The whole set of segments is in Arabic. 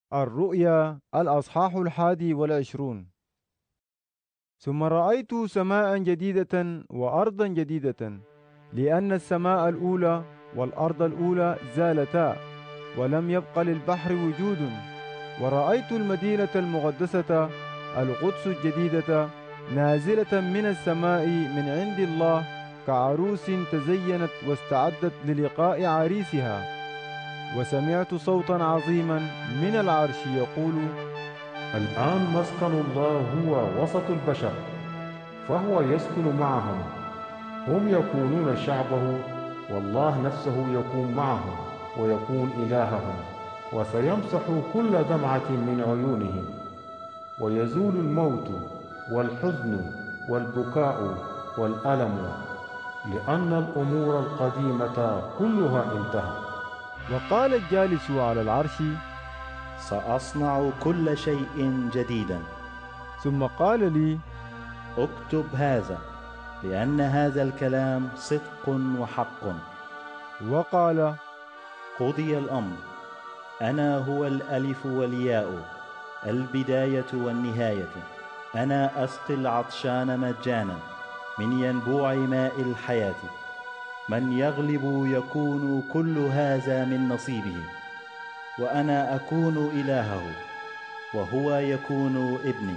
الرؤيا الأصحاح 21. ثم رأيت سماء جديدة وأرضا جديدة، لأن السماء الأولى والأرض الأولى زالتا، ولم يبق للبحر وجود. ورأيت المدينة المقدسة القدس الجديدة نازلة من السماء من عند الله، كعروس تزينت واستعدت للقاء عريسها. وسمعت صوتا عظيما من العرش يقول: الآن مسكن الله هو وسط البشر، فهو يسكن معهم، هم يكونون شعبه، والله نفسه يكون معهم ويكون إلههم. وسيمسح كل دمعة من عيونهم، ويزول الموت والحزن والبكاء والألم، لأن الأمور القديمة كلها انتهت. وقال الجالس على العرش: سأصنع كل شيء جديدا. ثم قال لي: اكتب هذا، لأن هذا الكلام صدق وحق. وقال: قضي الأمر. أنا هو الألف والياء، البداية والنهاية. أنا أسقي العطشان مجانا من ينبوع ماء الحياة. من يغلب يكون كل هذا من نصيبه، وأنا أكون إلهه وهو يكون ابني.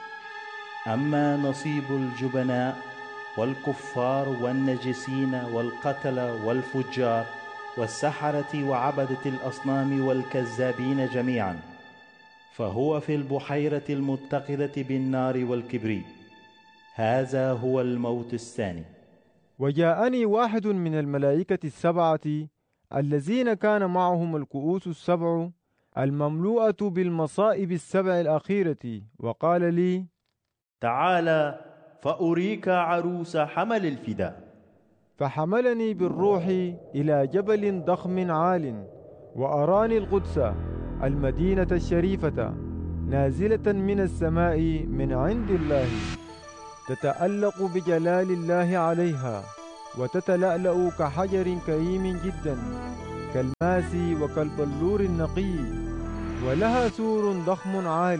أما نصيب الجبناء والكفار والنجسين والقتلة والفجار والسحرة وعبدة الأصنام والكذابين جميعا، فهو في البحيرة المتقدة بالنار والكبريت. هذا هو الموت الثاني. وجاءني واحد من الملائكة السبعة الذين كان معهم الكؤوس السبع المملوءة بالمصائب السبع الأخيرة، وقال لي: تعال فأريك عروس حمل الفداء. فحملني بالروح إلى جبل ضخم عال، وأراني القدس المدينة الشريفة نازلة من السماء من عند الله، تتألق بجلال الله عليها، وتتلألأ كحجر كريم جدا، كالماس وكالبلور النقي. ولها سور ضخم عال،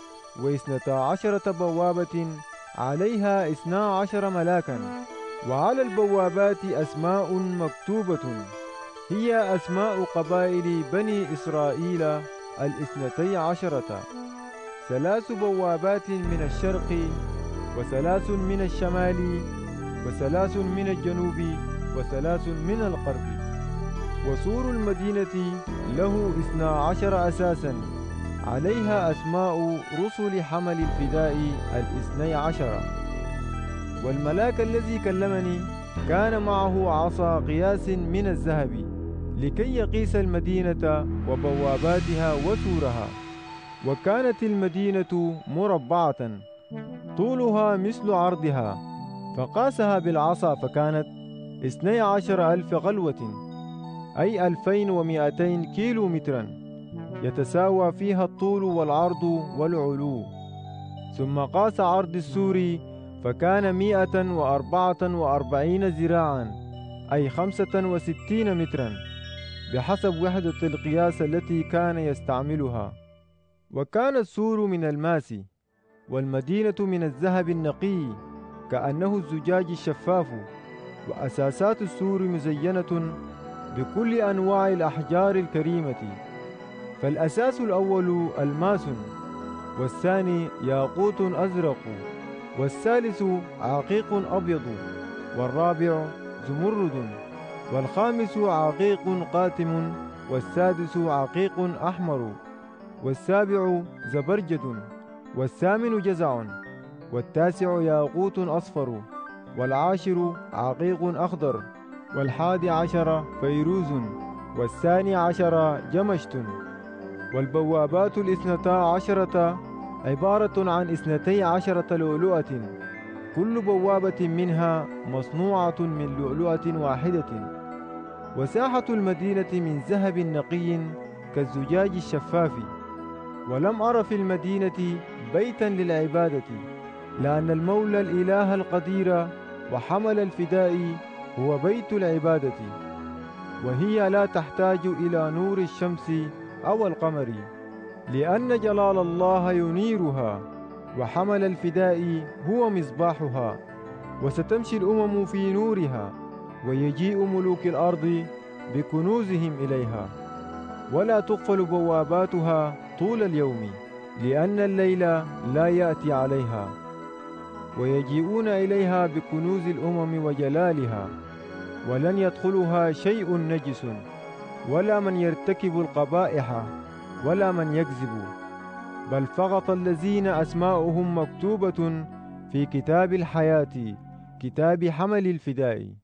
و12 بوابة، عليها 12 ملاكا، وعلى البوابات أسماء مكتوبة، هي أسماء قبائل بني إسرائيل 12. 3 بوابات من الشرق، و3 من الشمال، و3 من الجنوب، و3 من الغرب. وسور المدينة له 12 أساسا، عليها أسماء رسل حمل الفداء 12. والملاك الذي كلمني كان معه عصا قياس من الذهب، لكي يقيس المدينة وبواباتها وسورها. وكانت المدينة مربعة، طولها مثل عرضها، فقاسها بالعصا فكانت 12,000 غلوة، أي 2200 كيلو مترا، يتساوى فيها الطول والعرض والعلو. ثم قاس عرض السور فكان 144 ذراعا، أي 65 مترا، بحسب وحدة القياس التي كان يستعملها. وكان السور من الماس، والمدينة من الذهب النقي كأنه الزجاج الشفاف. وأساسات السور مزينة بكل أنواع الأحجار الكريمة. فالأساس الأول الماس، والثاني ياقوت أزرق، والثالث عقيق أبيض، والرابع زمرد، والخامس عقيق قاتم، والسادس عقيق أحمر، والسابع زبرجد، والثامن جزع، والتاسع ياقوت أصفر، والعاشر عقيق أخضر، وال11 فيروز، وال12 جمشت. والبوابات 12 عبارة عن 12 لؤلؤة، كل بوابة منها مصنوعة من لؤلؤة واحدة. وساحة المدينة من ذهب نقي كالزجاج الشفاف. ولم أر في المدينة بيتا للعبادة، لأن المولى الإله القدير وحمل الفداء هو بيت العبادة، وهي لا تحتاج إلى نور الشمس أو القمر. لأن جلال الله ينيرها، وحمل الفداء هو مصباحها. وستمشي الأمم في نورها، ويجيء ملوك الأرض بكنوزهم إليها، ولا تقفل بواباتها طول اليوم، لأن الليل لا يأتي عليها. ويجيئون إليها بكنوز الأمم وجلالها، ولن يدخلها شيء نجس، ولا من يرتكب القبائح، ولا من يكذب، بل فقط الذين أسماؤهم مكتوبة في كتاب الحياة، كتاب حمل الفداء.